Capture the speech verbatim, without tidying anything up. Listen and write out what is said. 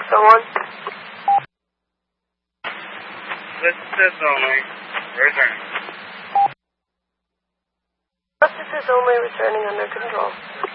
Someone? Justices only. Returning. Justices only returning under control.